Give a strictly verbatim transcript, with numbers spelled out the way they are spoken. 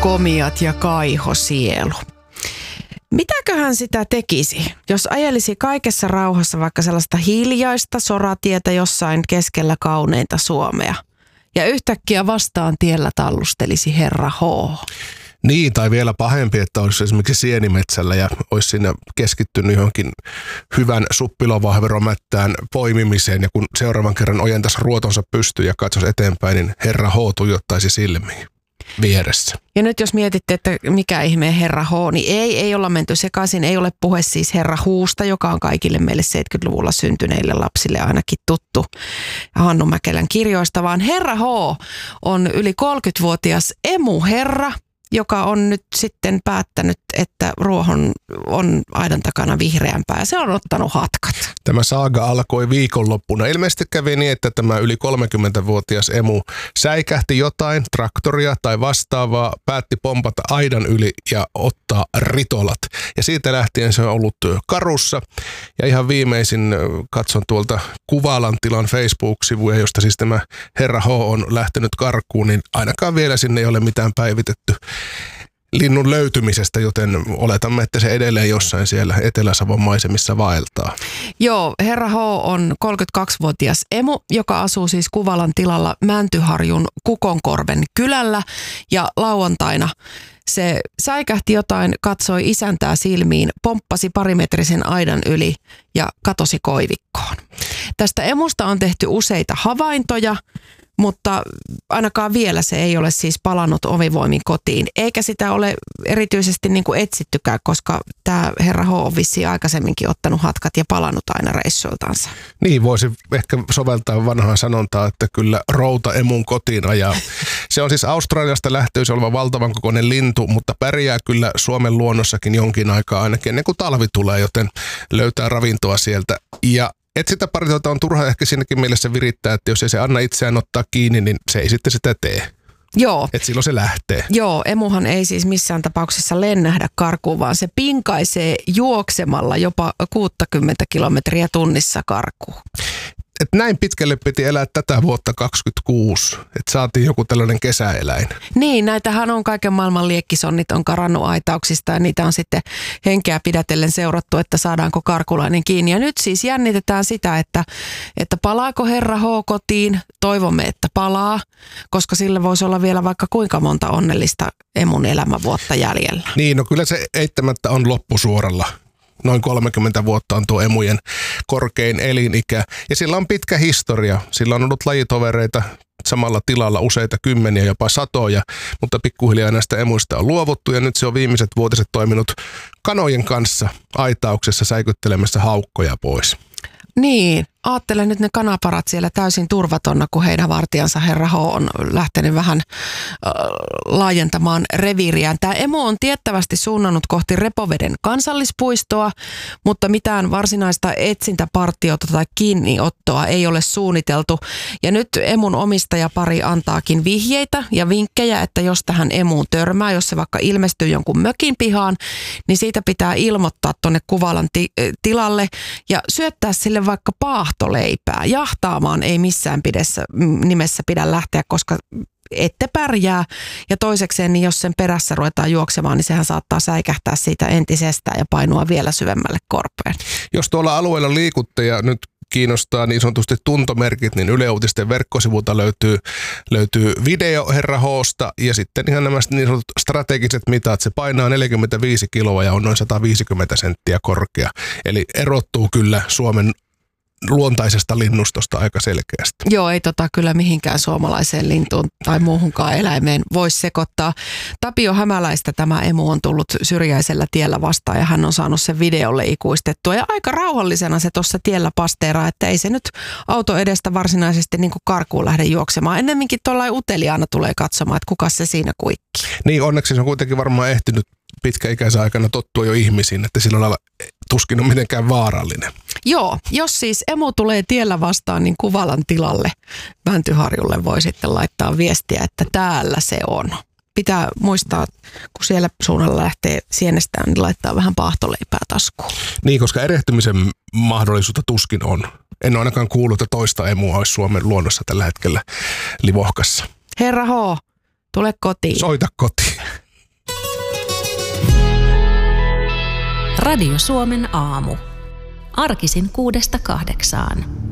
komiat ja kaihosielu. Mitäköhän sitä tekisi, jos ajelisi kaikessa rauhassa vaikka sellaista hiljaista soratietä jossain keskellä kauneinta Suomea ja yhtäkkiä vastaan tiellä tallustelisi herra H? Niin, tai vielä pahempi, että olisi esimerkiksi sienimetsällä ja olisi siinä keskittynyt johonkin hyvän suppilovahveromättään poimimiseen. Ja kun seuraavan kerran ojentaisi ruotonsa pystyyn ja katsoisi eteenpäin, niin herra H tuijottaisi silmiin vieressä. Ja nyt jos mietitte, että mikä ihmeen herra H, niin ei, ei olla menty sekaisin. Ei ole puhe siis herra Huusta, joka on kaikille meille seitsemänkymmentäluvulla syntyneille lapsille ainakin tuttu Hannu Mäkelän kirjoista, vaan herra H on yli kolmekymmentävuotias emuherra, joka on nyt sitten päättänyt, että ruohon on aidan takana vihreämpää ja se on ottanut hatkat. Tämä saaga alkoi viikonloppuna. Ilmeisesti kävi niin, että tämä yli kolmekymmentävuotias emu säikähti jotain, traktoria tai vastaavaa, päätti pompata aidan yli ja ottaa ritolat. Ja siitä lähtien se on ollut karussa. Ja ihan viimeisin katson tuolta Kuvalan tilan Facebook-sivuja, josta siis tämä herra H on lähtenyt karkuun, niin ainakaan vielä sinne ei ole mitään päivitetty linnun löytymisestä, joten oletamme, että se edelleen jossain siellä Etelä-Savon maisemissa vaeltaa. Joo, herra H on kolmekymmentäkaksivuotias emu, joka asuu siis Kuvalan tilalla Mäntyharjun Kukonkorven kylällä ja lauantaina se säikähti jotain, katsoi isäntää silmiin, pomppasi parimetrisen aidan yli ja katosi koivikkoon. Tästä emusta on tehty useita havaintoja, mutta ainakaan vielä se ei ole siis palannut omivoimin kotiin, eikä sitä ole erityisesti niin kuin etsittykään, koska tämä herra H on vissiin aikaisemminkin ottanut hatkat ja palannut aina reissuiltansa. Niin, voisi ehkä soveltaa vanhaa sanontaa, että kyllä routa emun kotiin ajaa. Se on siis Australiasta lähtöisin oleva valtavan kokoinen lintu, mutta pärjää kyllä Suomen luonnossakin jonkin aikaa ainakin ennen kuin talvi tulee, joten löytää ravintoa sieltä. Ja etsintäpartiota on turha ehkä siinäkin mielessä virittää, että jos ei se anna itseään ottaa kiinni, niin se ei sitten sitä tee. Joo. Että silloin se lähtee. Joo, emuhan ei siis missään tapauksessa lennähdä karkuun, vaan se pinkaisee juoksemalla jopa kuusikymmentä kilometriä tunnissa karkuun. Et näin pitkälle piti elää tätä vuotta kaksikymmentäkuusi, että saatiin joku tällainen kesäeläin. Niin, näitähän on kaiken maailman liekkisonnit on karannut aitauksista ja niitä on sitten henkeä pidätellen seurattu, että saadaanko karkulainen kiinni. Ja nyt siis jännitetään sitä, että, että palaako herra H kotiin, toivomme, että palaa, koska sillä voisi olla vielä vaikka kuinka monta onnellista emun elämänvuotta jäljellä. Niin, no kyllä se eittämättä on loppusuoralla. Noin kolmekymmentä vuotta on tuo emujen korkein elinikä. Ja sillä on pitkä historia. Sillä on ollut lajitovereita samalla tilalla useita kymmeniä, jopa satoja, mutta pikkuhiljaa näistä emuista on luovuttu ja nyt se on viimeiset vuotiset toiminut kanojen kanssa aitauksessa säikyttelemässä haukkoja pois. Niin, aattele nyt ne kanaparat siellä täysin turvatonna, kun heidän vartijansa herra H on lähtenyt vähän äh, laajentamaan reviiriään. Tämä emu on tiettävästi suunnannut kohti Repoveden kansallispuistoa, mutta mitään varsinaista etsintäpartiota tai kiinniottoa ei ole suunniteltu. Ja nyt emun omistajapari antaakin vihjeitä ja vinkkejä, että jos tähän emuun törmää, jos se vaikka ilmestyy jonkun mökin pihaan, niin siitä pitää ilmoittaa tuonne Kuvalan ti- tilalle ja syöttää sille vaikka paahtoleipää. Jahtaamaan ei missään pidessä, nimessä pidä lähteä, koska ette pärjää. Ja toisekseen, niin jos sen perässä ruvetaan juoksemaan, niin sehän saattaa säikähtää siitä entisestään ja painua vielä syvemmälle korpeen. Jos tuolla alueella liikutte ja nyt kiinnostaa niin sanotusti tuntomerkit, niin Yle Uutisten verkkosivulta löytyy, löytyy video herra H:sta ja sitten ihan nämä niin sanotut strategiset mitat. Se painaa neljäkymmentäviisi kiloa ja on noin sata viisikymmentä senttiä korkea. Eli erottuu kyllä Suomen luontaisesta linnustosta aika selkeästi. Joo, ei tota kyllä mihinkään suomalaiseen lintuun tai muuhunkaan eläimeen voisi sekoittaa. Tapio Hämäläistä tämä emu on tullut Syrjäisellä tiellä vastaan ja hän on saanut sen videolle ikuistettua. Ja aika rauhallisena se tuossa tiellä pasteeraa, että ei se nyt auto edestä varsinaisesti niin kuin karkuun lähde juoksemaan. Ennemminkin tuollain uteliaana tulee katsomaan, että kuka se siinä kuikkii. Niin, onneksi se on kuitenkin varmaan ehtinyt pitkäikäisen aikana tottua jo ihmisiin, että sillä on tuskin on mitenkään vaarallinen. Joo, jos siis emu tulee tiellä vastaan, niin Kuvalan tilalle Mäntyharjulle voi sitten laittaa viestiä, että täällä se on. Pitää muistaa, kun siellä suunnalla lähtee sienestään, niin laittaa vähän paahtoleipää taskuun. Niin, koska erehtymisen mahdollisuutta tuskin on. En ole ainakaan kuullut, että toista emua olisi Suomen luonnossa tällä hetkellä livohkassa. Herra H, tule kotiin. Soita kotiin. Radio Suomen aamu. Arkisin kuudesta kahdeksaan.